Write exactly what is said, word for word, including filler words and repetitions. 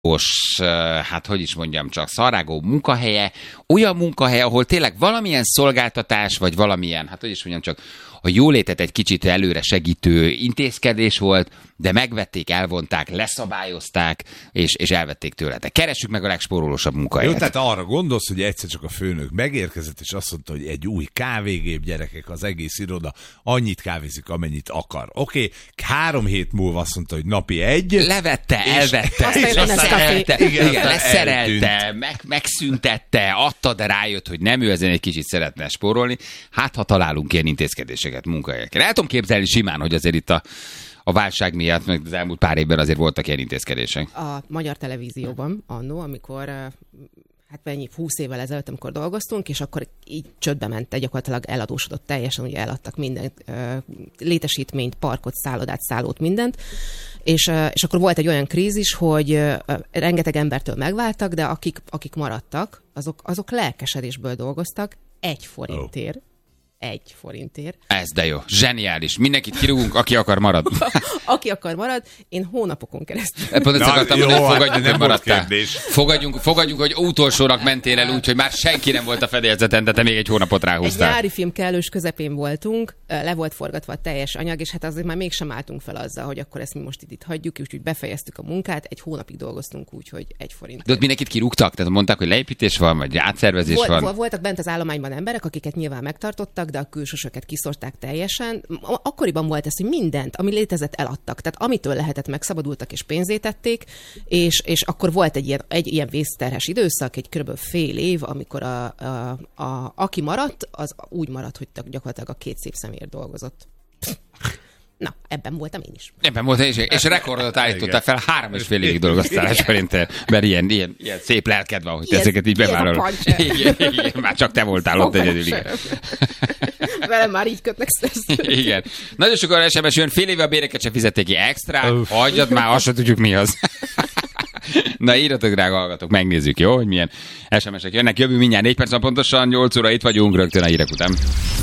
hát hogy is mondjam csak, szarágó munkahelye, olyan munkahely, ahol tényleg valamilyen szolgáltatás, vagy valamilyen, hát hogy is mondjam csak, a jólétet egy kicsit előre segítő intézkedés volt, de megvették, elvonták, leszabályozták, és, és elvették tőle. De keressük meg a legspórolósabb munkahelyet. Jó, tehát arra gondolsz, hogy egyszer csak a főnök megérkezett, és azt mondta, hogy egy új kávégép, gyerekek, az egész iroda annyit kávézik, amennyit akar. Oké, okay, három hét múlva azt mondta, hogy napi egy. Levette, és elvette, és, és aztán elte, igen, igen, leszerelte, meg, megszüntette, adta, de rájött, hogy nem, ő ezen egy kicsit szeretne spórolni. Hát, ha találunk ilyen intézkedéseket munkahelyekre. El tudom képzelni simán, hogy azért itt a A válság miatt, meg az elmúlt pár évben azért voltak ilyen intézkedések. A Magyar Televízióban annó, amikor hát mennyi, húsz évvel ezelőtt, amikor dolgoztunk, és akkor így csődbe ment, gyakorlatilag eladósodott teljesen, ugye eladtak mindent, létesítményt, parkot, szállodát, szállót, mindent, és, és akkor volt egy olyan krízis, hogy rengeteg embertől megváltak, de akik, akik maradtak, azok, azok lelkesedésből dolgoztak egy forintért. Oh. Egy forintért. Ez de jó. Zseniális. Mindenkit kirúgunk, aki akar marad. Aki akar marad, én hónapokon keresztül. Pont ezt akartam mondani, hogy fogadjunk, hogy maradtál. Fogadjunk, fogadjunk, hogy utolsónak mentél el úgy, hogy már senki nem volt a fedélzeten, de te még egy hónapot ráhúztál. Egy nyári film kellős közepén voltunk, le volt forgatva a teljes anyag, és hát azért már mégsem álltunk fel azzal, hogy akkor ezt mi most itt hagyjuk, úgyhogy befejeztük a munkát, egy hónapig dolgoztunk úgy, hogy egy forint. De ott mindenkit kirúgtak? Tehát mondták, hogy leépítés van, vagy átszervezés Vol, van? Voltak bent az állományban emberek, akiket nyilván megtartottak, de a külsősöket kiszorták teljesen. Akkoriban volt ez, hogy mindent, ami létezett, eladtak. Tehát amitől lehetett, megszabadultak és pénzét tették, és, és akkor volt egy ilyen, egy ilyen vészterhes időszak, egy kb. Fél év, amikor a, a, a, aki maradt, az úgy maradt, hogy gyakorlatilag a két szép személyért dolgozott. Na, ebben voltam én is. Ebben voltam én is, és rekordot állítottál fel, három és fél évig dolgoztál egy sprinter, mert ilyen, ilyen, ilyen szép lelked van, hogy ilyen, ezeket így bevállalod. Igen, igen, már csak te voltál ott egyedül, igen. Velem már így kötnek szerződést. Igen. Nagyon sokan es em es jön, fél éve a béreket sem fizették ki extra, hagyjad már, azt sem tudjuk mi az. Na írjatok, drága hallgatók, megnézzük, jó, hogy milyen es em esek jönnek. Jövő mindjárt négy perc, pontosan nyolc óra itt vagyunk, rögtön a hírek után.